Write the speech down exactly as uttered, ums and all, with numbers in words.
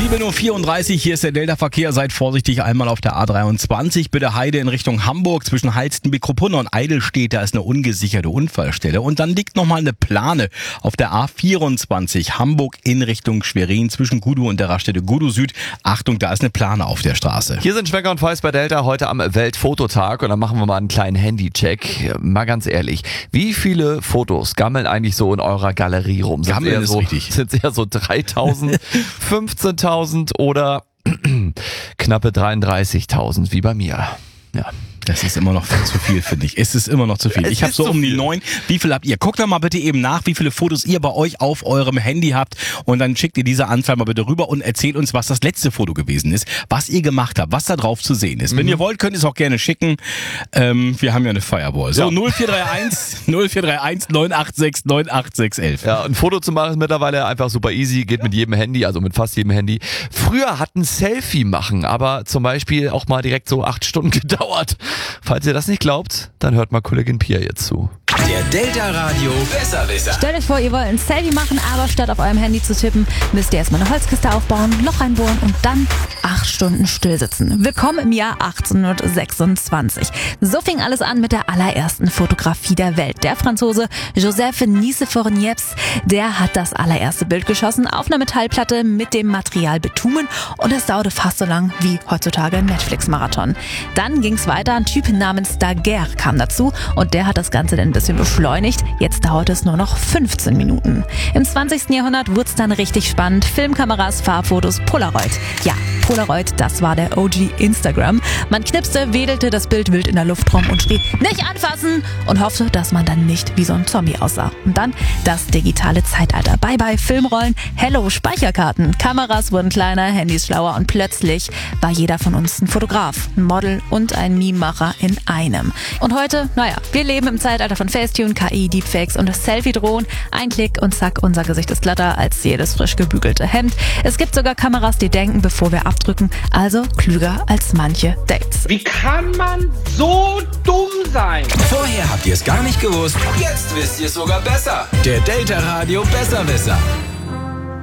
sieben Uhr vierunddreißig, hier ist der Delta-Verkehr. Seid vorsichtig, einmal auf der A dreiundzwanzig, bitte Heide in Richtung Hamburg. Zwischen Halstenbek, Kruppuna und Eidelstedt, da ist eine ungesicherte Unfallstelle. Und dann liegt nochmal eine Plane auf der A vierundzwanzig, Hamburg in Richtung Schwerin, zwischen Gudu und der Raststätte Gudu Süd. Achtung, da ist eine Plane auf der Straße. Hier sind Schmecker und Feiß bei Delta heute am Weltfototag und dann machen wir mal einen kleinen Handycheck. Mal ganz ehrlich, wie viele Fotos gammeln eigentlich so in eurer Galerie rum? Sind Gammeln eher ist so, richtig. Sind es eher so dreitausend, fünfzehntausend oder knappe dreiunddreißigtausend wie bei mir? Ja. Das ist immer noch zu viel, finde ich. Es ist immer noch zu viel. Es Ich habe ist so zu um die viel. neun. Wie viel habt ihr? Guckt doch mal bitte eben nach, wie viele Fotos ihr bei euch auf eurem Handy habt. Und dann schickt ihr diese Anzahl mal bitte rüber und erzählt uns, was das letzte Foto gewesen ist, was ihr gemacht habt, was da drauf zu sehen ist. Mhm. Wenn ihr wollt, könnt ihr es auch gerne schicken. Ähm, wir haben ja eine Firewall. So, Ja. null vier drei eins, null vier drei eins, neun acht sechs, neun acht sechs elf. Ja, ein Foto zu machen ist mittlerweile einfach super easy, geht mit jedem Handy, also mit fast jedem Handy. Früher hat ein Selfie machen, aber zum Beispiel auch mal direkt so acht Stunden gedauert. Falls ihr das nicht glaubt, dann hört mal Kollegin Pia jetzt zu. Der Delta Radio Besserwisser. Stellt euch vor, ihr wollt ein Selfie machen, aber statt auf eurem Handy zu tippen, müsst ihr erstmal eine Holzkiste aufbauen, Loch reinbohren und dann acht Stunden stillsitzen. Willkommen im Jahr achtzehnhundertsechsundzwanzig. So fing alles an mit der allerersten Fotografie der Welt. Der Franzose Joseph Nicephore Niepce, der hat das allererste Bild geschossen auf einer Metallplatte mit dem Material Bitumen und es dauerte fast so lang wie heutzutage ein Netflix-Marathon. Dann ging's weiter, ein Typ namens Daguerre kam dazu und der hat das Ganze dann ein bisschen beschleunigt. Jetzt dauert es nur noch fünfzehn Minuten. Im zwanzigsten Jahrhundert wurde es dann richtig spannend. Filmkameras, Farbfotos, Polaroid. Ja, Polaroid, das war der O G Instagram. Man knipste, wedelte das Bild wild in der Luft rum und schrie, nicht anfassen! Und hoffte, dass man dann nicht wie so ein Zombie aussah. Und dann das digitale Zeitalter. Bye bye Filmrollen, hello Speicherkarten. Kameras wurden kleiner, Handys schlauer und plötzlich war jeder von uns ein Fotograf, ein Model und ein Meme-Macher in einem. Und heute, naja, wir leben im Zeitalter von Facetune, K I, Deepfakes und Selfie-Drohnen. Ein Klick und zack, unser Gesicht ist glatter als jedes frisch gebügelte Hemd. Es gibt sogar Kameras, die denken, bevor wir abdrücken, also klüger als manche Dates. Wie kann man so dumm sein? Vorher habt ihr es gar nicht gewusst, jetzt wisst ihr es sogar besser. Der Delta Radio Besserwisser.